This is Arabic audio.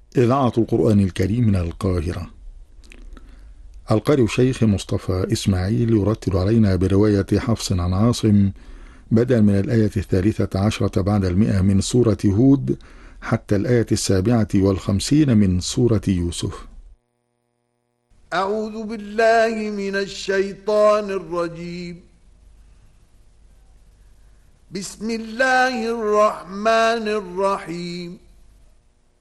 إذاعة القرآن الكريم من القاهرة. القارئ الشيخ مصطفى إسماعيل يرتل علينا برواية حفص عن عاصم بدءا من الآية 13 بعد 100 من سورة هود حتى الآية 57 من سورة يوسف. أعوذ بالله من الشيطان الرجيم. بسم الله الرحمن الرحيم.